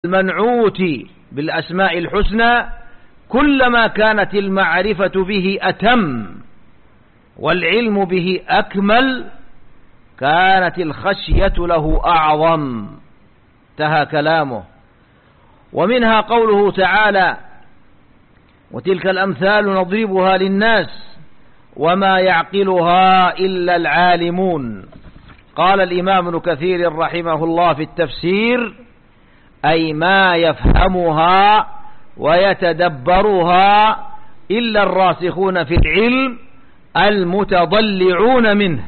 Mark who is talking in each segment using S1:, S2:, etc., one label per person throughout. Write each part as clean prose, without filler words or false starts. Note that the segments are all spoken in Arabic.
S1: المنعوت بالأسماء الحسنى كلما كانت المعرفة به أتم والعلم به أكمل كانت الخشية له أعظم. انتهى كلامه. ومنها قوله تعالى: وتلك الأمثال نضربها للناس وما يعقلها إلا العالمون. قال الإمام ابن كثير رحمه الله في التفسير: أي ما يفهمها ويتدبرها إلا الراسخون في العلم المتضلعون منه.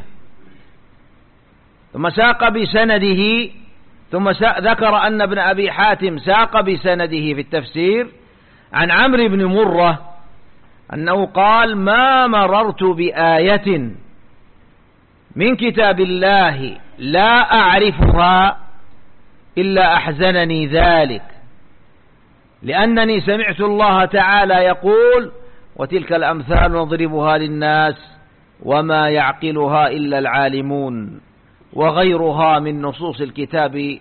S1: ثم ساق بسنده، ثم ذكر أن ابن أبي حاتم ساق بسنده في التفسير عن عمرو بن مرة أنه قال: ما مررت بآية من كتاب الله لا أعرفها إلا أحزنني ذلك، لأنني سمعت الله تعالى يقول: وتلك الأمثال نضربها للناس وما يعقلها إلا العالمون، وغيرها من نصوص الكتاب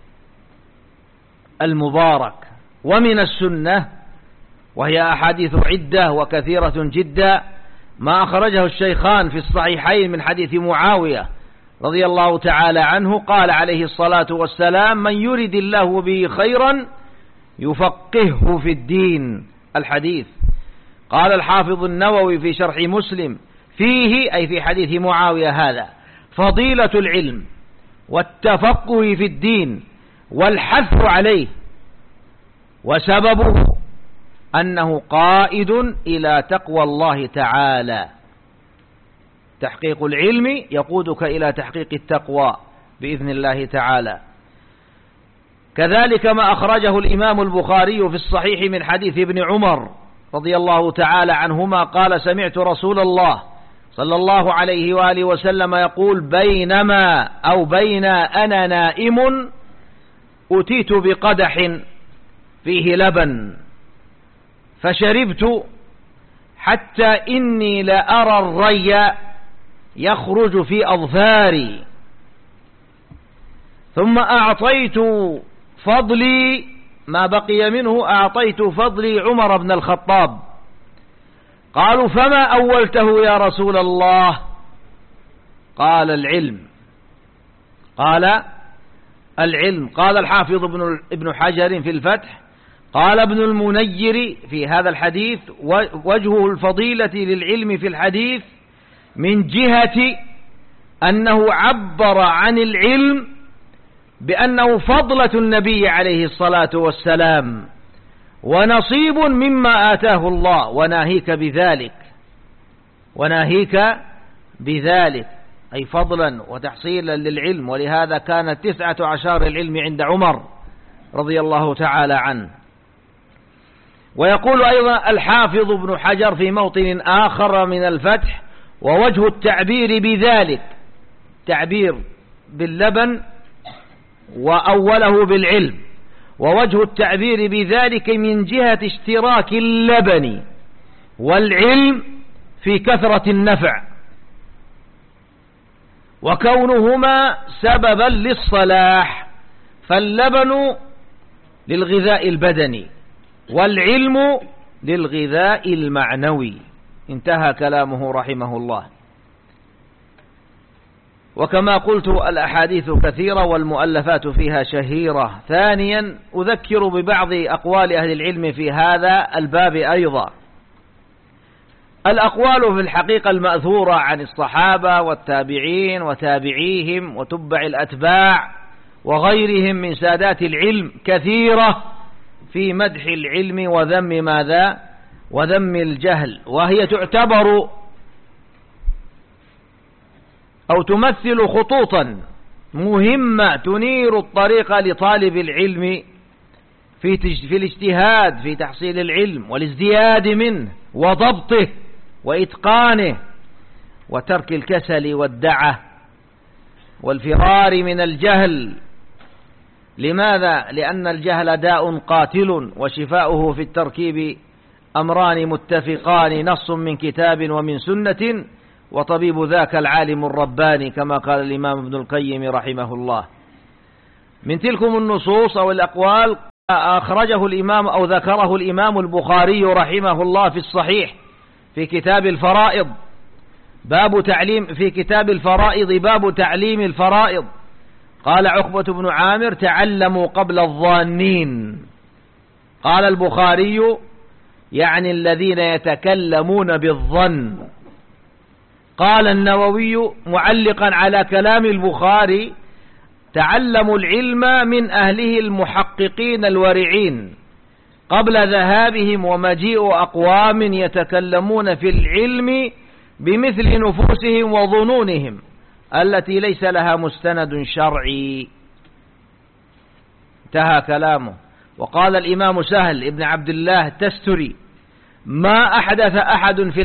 S1: المبارك. ومن السنة، وهي أحاديث عدة وكثيرة جدا، ما أخرجه الشيخان في الصحيحين من حديث معاوية رضي الله تعالى عنه قال عليه الصلاة والسلام: من يرد الله به خيرا يفقهه في الدين. الحديث. قال الحافظ النووي في شرح مسلم: فيه، أي في حديث معاوية هذا، فضيلة العلم والتفقه في الدين والحث عليه، وسببه أنه قائد إلى تقوى الله تعالى. تحقيق العلم يقودك إلى تحقيق التقوى بإذن الله تعالى. كذلك ما أخرجه الإمام البخاري في الصحيح من حديث ابن عمر رضي الله تعالى عنهما قال: سمعت رسول الله صلى الله عليه وآله وسلم يقول: بينما أو بين أنا نائم أتيت بقدح فيه لبن فشربت حتى إني لأرى الري يخرج في أظفاري، ثم أعطيت فضلي ما بقي منه، أعطيت فضلي عمر بن الخطاب. قالوا: فما أولته يا رسول الله؟ قال: العلم. قال: العلم. قال الحافظ ابن حجر في الفتح: قال ابن المنير في هذا الحديث: وجهه الفضيلة للعلم في الحديث من جهة أنه عبر عن العلم بأنه فضلة النبي عليه الصلاة والسلام ونصيب مما آتاه الله، وناهيك بذلك أي فضلا وتحصيلا للعلم. ولهذا كانت 19 العلم عند عمر رضي الله تعالى عنه. ويقول أيضا الحافظ ابن حجر في موطن آخر من الفتح: ووجه التعبير بذلك، تعبير باللبن وأوله بالعلم، ووجه التعبير بذلك من جهة اشتراك اللبن والعلم في كثرة النفع، وكونهما سببا للصلاح، فاللبن للغذاء البدني والعلم للغذاء المعنوي. انتهى كلامه رحمه الله. وكما قلت الأحاديث كثيرة والمؤلفات فيها شهيرة. ثانيا، أذكر ببعض أقوال أهل العلم في هذا الباب أيضا. الأقوال في الحقيقة المأثورة عن الصحابة والتابعين وتابعيهم وتبع الأتباع وغيرهم من سادات العلم كثيرة في مدح العلم وذم ماذا؟ وذم الجهل، وهي تعتبر أو تمثل خطوطا مهمة تنير الطريق لطالب العلم في الاجتهاد في تحصيل العلم والازدياد منه وضبطه وإتقانه وترك الكسل والدعة والفرار من الجهل. لماذا؟ لأن الجهل داء قاتل، وشفاؤه في التركيب أمران متفقان: نص من كتاب ومن سنة، وطبيب ذاك العالم الرباني، كما قال الإمام ابن القيم رحمه الله. من تلكم النصوص أو الأقوال أخرجه الإمام أو ذكره الإمام البخاري رحمه الله في الصحيح في كتاب الفرائض، في كتاب الفرائض باب تعليم الفرائض. قال عقبة بن عامر: تعلموا قبل الظانين. قال البخاري: يعني الذين يتكلمون بالظن. قال النووي معلقا على كلام البخاري: تعلموا العلم من أهله المحققين الورعين قبل ذهابهم ومجيء أقوام يتكلمون في العلم بمثل نفوسهم وظنونهم التي ليس لها مستند شرعي. انتهى كلامه. وقال الإمام سهل ابن عبد الله التستري: ما أحدث أحد في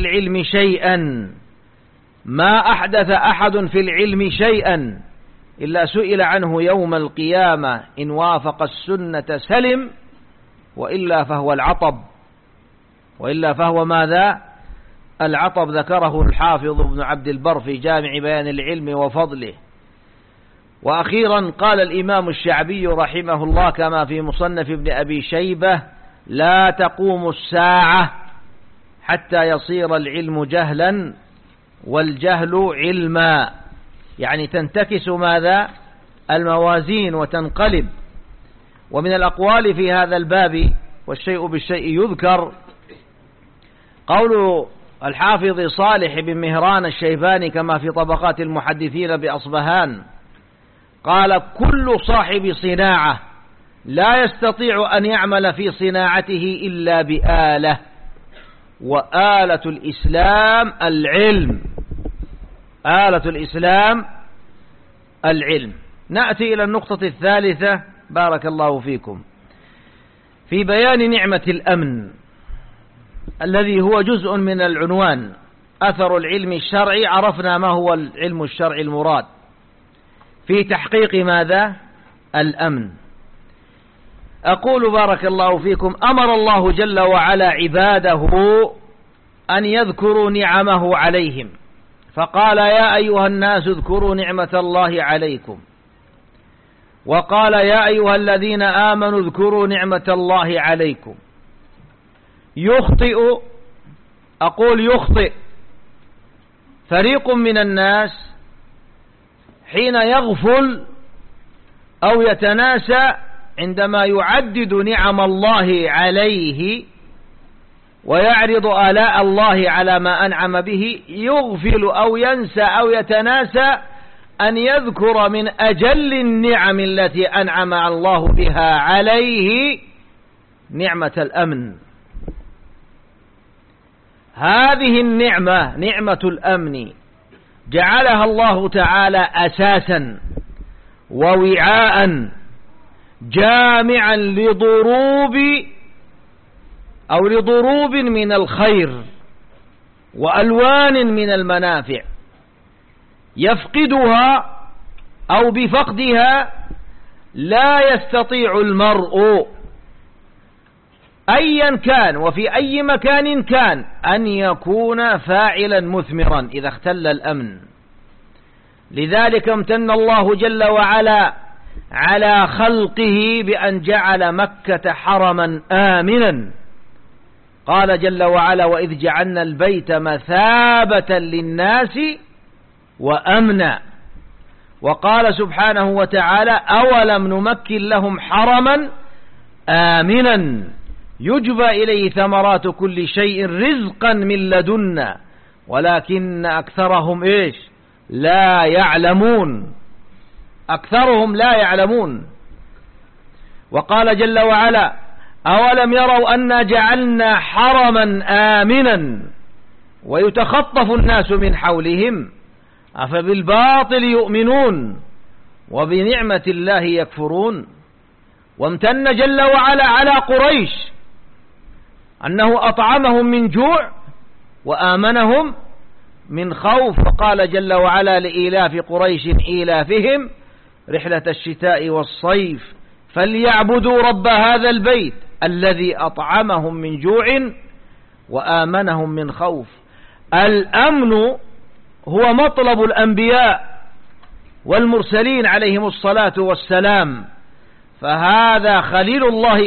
S1: العلم شيئا إلا سئل عنه يوم القيامة، إن وافق السنة سلم، وإلا فهو العطب. وإلا فهو ماذا؟ العطب. ذكره الحافظ ابن عبد البر في جامع بيان العلم وفضله. وأخيرا قال الإمام الشعبي رحمه الله كما في مصنف ابن أبي شيبة: لا تقوم الساعة حتى يصير العلم جهلا والجهل علما. يعني تنتكس ماذا؟ الموازين وتنقلب. ومن الأقوال في هذا الباب والشيء بالشيء يذكر قول الحافظ صالح بن مهران الشيباني كما في طبقات المحدثين بأصبهان، قال: كل صاحب صناعة لا يستطيع أن يعمل في صناعته إلا بآلة، وآلة الإسلام العلم. آلة الإسلام العلم. نأتي إلى النقطة الثالثة بارك الله فيكم، في بيان نعمة الأمن الذي هو جزء من العنوان أثر العلم الشرعي. عرفنا ما هو العلم الشرعي المراد في تحقيق ماذا؟ الأمن. أقول بارك الله فيكم: أمر الله جل وعلا عباده أن يذكروا نعمه عليهم، فقال: يا أيها الناس اذكروا نعمة الله عليكم. وقال: يا أيها الذين آمنوا اذكروا نعمة الله عليكم. يخطئ فريق من الناس حين يغفل أو يتناسى عندما يعدد نعم الله عليه ويعرض آلاء الله على ما أنعم به، يغفل أو ينسى أو يتناسى أن يذكر من أجل النعم التي أنعم الله بها عليه نعمة الأمن. هذه النعمة، نعمة الأمن، جعلها الله تعالى أساسا ووعاء جامعا لضروب من الخير وألوان من المنافع، يفقدها أو بفقدها لا يستطيع المرء أيا كان وفي أي مكان كان أن يكون فاعلا مثمرا إذا اختل الأمن. لذلك امتن الله جل وعلا على خلقه بأن جعل مكة حرما آمنا. قال جل وعلا: وإذ جعلنا البيت مثابة للناس وأمنا. وقال سبحانه وتعالى: أولم نمكن لهم حرما آمنا يجبى إليه ثمرات كل شيء رزقا من لدنا ولكن أكثرهم لا يعلمون. أكثرهم لا يعلمون. وقال جل وعلا: أولم يروا أنا جعلنا حرما آمنا ويتخطف الناس من حولهم أفبالباطل يؤمنون وبنعمة الله يكفرون. وامتن جل وعلا على قريش أنه أطعمهم من جوع وآمنهم من خوف. فقال جل وعلا لإيلاف قريش إيلافهم رحلة الشتاء والصيف فليعبدوا رب هذا البيت الذي أطعمهم من جوع وآمنهم من خوف. الأمن هو مطلب الأنبياء والمرسلين عليهم الصلاة والسلام. فهذا خليل الله